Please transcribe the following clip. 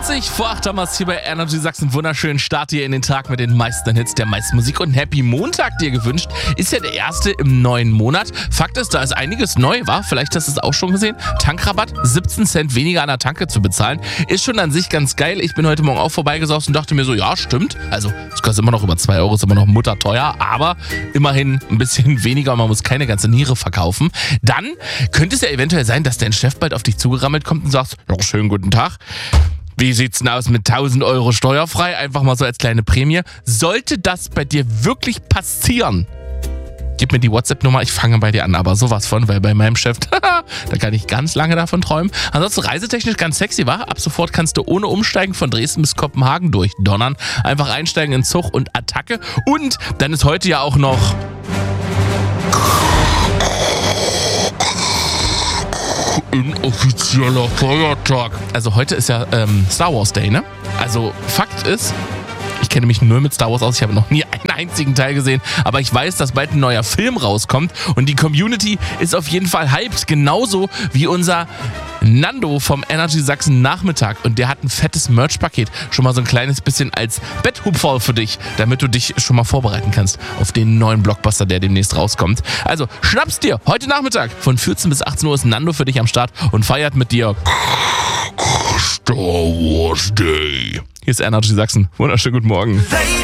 20 vor 8 haben wir es hier bei Energy Sachsen. Wunderschönen Start hier in den Tag mit den meisten Hits der meisten Musik und einen Happy Montag dir gewünscht. Ist ja der erste im neuen Monat. Fakt ist, da ist einiges neu, war. Vielleicht hast du es auch schon gesehen. Tankrabatt, 17 Cent weniger an der Tanke zu bezahlen. Ist schon an sich ganz geil. Ich bin heute Morgen auch vorbeigesaust und dachte mir so, ja, stimmt. Also, es kostet immer noch über 2 Euro, ist immer noch mutterteuer, aber immerhin ein bisschen weniger und man muss keine ganze Niere verkaufen. Dann könnte es ja eventuell sein, dass dein Chef bald auf dich zugerammelt kommt und sagt, ja, schönen guten Tag. Wie sieht's denn aus mit 1000 Euro steuerfrei? Einfach mal so als kleine Prämie. Sollte das bei dir wirklich passieren, gib mir die WhatsApp-Nummer, ich fange bei dir an, aber sowas von, weil bei meinem Chef, da kann ich ganz lange davon träumen. Ansonsten reisetechnisch ganz sexy, war. Ab sofort kannst du ohne Umsteigen von Dresden bis Kopenhagen durchdonnern. Einfach einsteigen in Zug und Attacke. Und dann ist heute ja auch noch inoffizieller Feiertag. Also heute ist ja Star Wars Day, ne? Also Fakt ist, ich kenne mich null mit Star Wars aus, ich habe noch nie einen einzigen Teil gesehen, aber ich weiß, dass bald ein neuer Film rauskommt und die Community ist auf jeden Fall hyped, genauso wie unser Nando vom Energy Sachsen Nachmittag und der hat ein fettes Merch-Paket, schon mal so ein kleines bisschen als Betthupferl für dich, damit du dich schon mal vorbereiten kannst auf den neuen Blockbuster, der demnächst rauskommt. Also schnapp's dir, heute Nachmittag von 14 bis 18 Uhr ist Nando für dich am Start und feiert mit dir Star Wars Day. Hier ist Energy Sachsen. Wunderschönen guten Morgen.